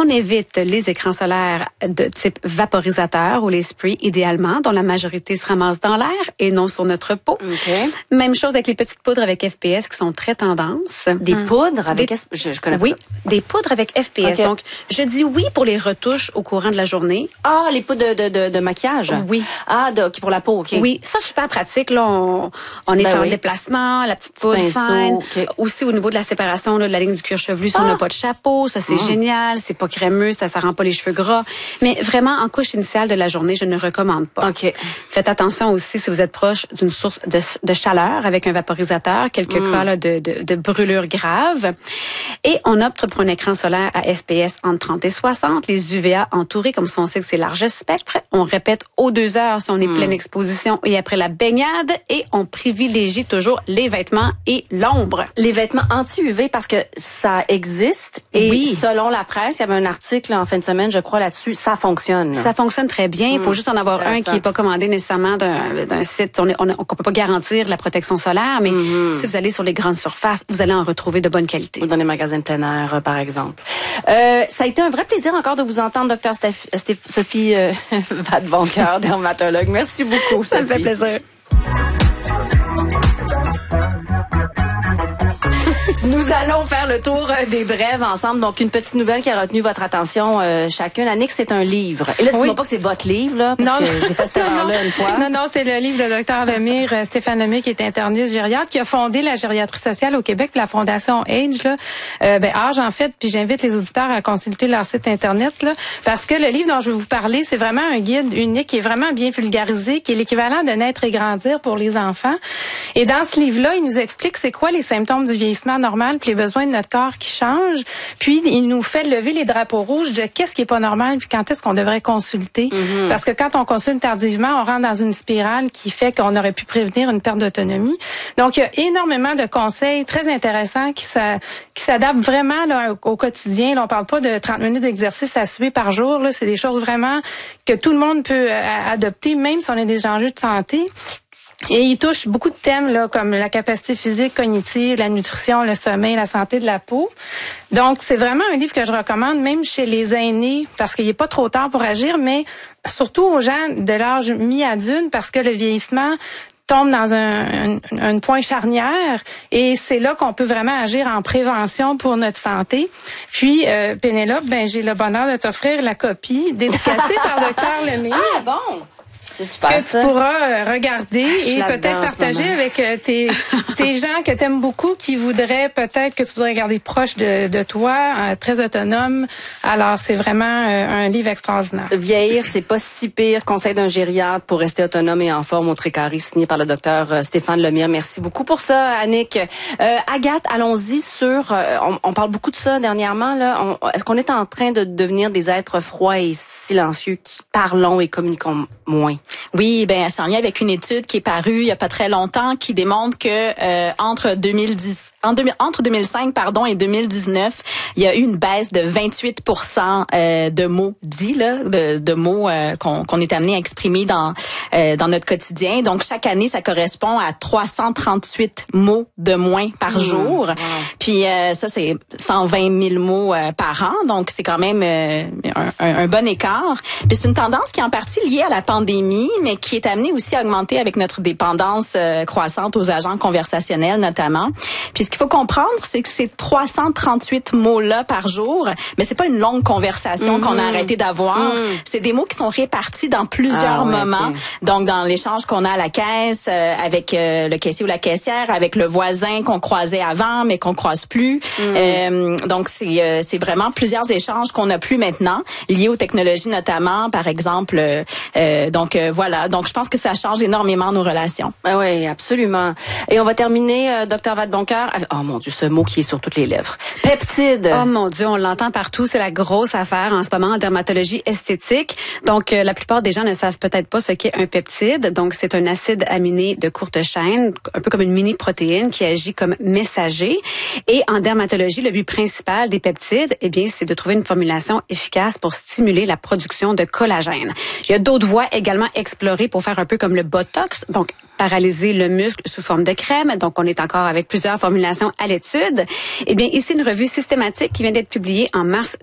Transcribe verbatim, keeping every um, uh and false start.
On évite les écrans solaires de type vaporisateur ou les sprays idéalement, dont la majorité se ramasse dans l'air et non sur notre peau. Okay. Même chose avec les petites poudres avec F P S qui sont très tendance. Des hum. poudres avec des, je, je connais oui, pas ça. Des poudres avec F P S. Okay. Donc, je dis oui pour les retouches au courant de la journée. Ah, les poudres de, de, de, de maquillage? Oui. Ah, de, pour la peau, OK. Oui, ça, super pratique. Là, on, on est ben en oui. déplacement, la petite poudre fine. Okay. Aussi, au niveau de la séparation là, de la ligne du cuir chevelu, si ah. on n'a pas de chapeau, ça, c'est mmh. génial. C'est pas crémeux, ça ne rend pas les cheveux gras. Mais vraiment, en couche initiale de la journée, je ne recommande pas. OK. Faites attention aussi si vous êtes proche d'une source de, de chaleur avec un vaporisateur, quelques mmh. cas là, de, de, de brûlures graves. Et on opte pour un écran solaire à F P S entre trente et soixante, les U V A entourés, comme ça on sait que c'est large spectre. On répète aux deux heures si on est mmh. pleine exposition et après la baignade. Et on privilégie toujours les vêtements et l'ombre. Les vêtements anti-U V parce que ça existe et oui. selon la presse, il y avait un article en fin de semaine, je crois, là-dessus, ça fonctionne. Ça fonctionne très bien. Il mmh. faut juste en avoir un qui n'est pas commandé nécessairement d'un, d'un site. On ne on, on peut pas garantir la protection solaire, mais mmh. si vous allez sur les grandes surfaces, vous allez en retrouver de bonne qualité. Ou dans les magasins de plein air, par exemple. Euh, ça a été un vrai plaisir encore de vous entendre, docteur Steph, Steph, Sophie euh, Vadeboncoeur, dermatologue. Merci beaucoup, ça me fait plaisir. Nous allons faire le tour des brèves ensemble. Donc, une petite nouvelle qui a retenu votre attention euh, chacune. Annick, c'est un livre. Et là, dis-moi oui. pas que c'est votre livre, là, parce non, que j'ai fait cette erreur-là une fois. Non, non, c'est le livre de docteur Lemire, Stéphane Lemire, qui est interniste gériatre, qui a fondé la gériatrie sociale au Québec, la Fondation Age, là. Euh, ben, Age, en fait, puis j'invite les auditeurs à consulter leur site Internet, là, parce que le livre dont je vais vous parler, c'est vraiment un guide unique qui est vraiment bien vulgarisé, qui est l'équivalent de Naître et grandir pour les enfants. Et dans ce livre-là, il nous explique c'est quoi les symptômes du vieillissement normal puis les besoins de notre corps qui changent. Puis, il nous fait lever les drapeaux rouges de qu'est-ce qui est pas normal puis quand est-ce qu'on devrait consulter. Mm-hmm. Parce que quand on consulte tardivement, on rentre dans une spirale qui fait qu'on aurait pu prévenir une perte d'autonomie. Donc, il y a énormément de conseils très intéressants qui, ça, qui s'adaptent vraiment là, au quotidien. Là, on parle pas de trente minutes d'exercice à suer par jour. Là, c'est des choses vraiment que tout le monde peut euh, adopter, même si on a des enjeux de santé. Et il touche beaucoup de thèmes là comme la capacité physique, cognitive, la nutrition, le sommeil, la santé de la peau. Donc, c'est vraiment un livre que je recommande, même chez les aînés, parce qu'il n'est pas trop tard pour agir, mais surtout aux gens de l'âge mi-adulte, parce que le vieillissement tombe dans un, un, un point charnière et c'est là qu'on peut vraiment agir en prévention pour notre santé. Puis, euh, Pénélope, ben j'ai le bonheur de t'offrir la copie dédicacée par docteur Lemire. Ah bon! C'est super, que ça. tu pourras euh, regarder et peut-être partager avec euh, tes, tes gens que tu aimes beaucoup qui voudraient peut-être que tu voudrais garder proche de, de toi, euh, très autonome. Alors, c'est vraiment euh, un livre extraordinaire. Vieillir, c'est pas si pire. Conseil d'un gériatre pour rester autonome et en forme au Trécarré, signé par le docteur euh, Stéphane Lemire. Merci beaucoup pour ça, Annick. Euh, Agathe, allons-y sur... Euh, on, on parle beaucoup de ça dernièrement. Là. On, est-ce qu'on est en train de devenir des êtres froids et silencieux qui parlons et communiquons moins? Oui, ben c'est en lien avec une étude qui est parue il y a pas très longtemps qui démontre que euh, entre deux mille dix en deux mille, entre deux mille cinq pardon et deux mille dix-neuf, il y a eu une baisse de vingt-huit pour cent euh, de mots dits là, de, de mots euh, qu'on, qu'on est amené à exprimer dans euh, dans notre quotidien. Donc chaque année, ça correspond à trois cent trente-huit mots de moins par mmh, jour. Wow. Puis euh, ça c'est cent vingt mille mots euh, par an. Donc c'est quand même euh, un, un, un bon écart. Puis c'est une tendance qui est en partie liée à la pandémie, mais qui est amenée aussi à augmenter avec notre dépendance euh, croissante aux agents conversationnels notamment. Puis ce qu'il faut comprendre, c'est que ces trois cent trente-huit mots-là par jour, mais c'est pas une longue conversation mm-hmm. qu'on a arrêté d'avoir. Mm. C'est des mots qui sont répartis dans plusieurs ah, ouais, moments. Okay. Donc dans l'échange qu'on a à la caisse, euh, avec euh, le caissier ou la caissière, avec le voisin qu'on croisait avant, mais qu'on croise plus. Mm. Euh, donc c'est euh, c'est vraiment plusieurs échanges qu'on n'a plus maintenant, liés aux technologies notamment, par exemple. Euh, donc euh, voilà. Donc je pense que ça change énormément nos relations. Ah oui, absolument. Et on va terminer, euh, docteur Vadeboncoeur. Avec... Oh mon Dieu, ce mot qui est sur toutes les lèvres. Peptide. Oh mon Dieu, on l'entend partout. C'est la grosse affaire en ce moment en dermatologie esthétique. Donc euh, la plupart des gens ne savent peut-être pas ce qu'est un peptide. Donc c'est un acide aminé de courte chaîne, un peu comme une mini-protéine qui agit comme messager. Et en dermatologie, le but principal des peptides, eh bien, c'est de trouver une formulation efficace pour stimuler la production de collagène. Il y a d'autres voies également explorées pour faire un peu comme le Botox, donc paralyser le muscle sous forme de crème. Donc, on est encore avec plusieurs formulations à l'étude. Eh bien, ici, une revue systématique qui vient d'être publiée en mars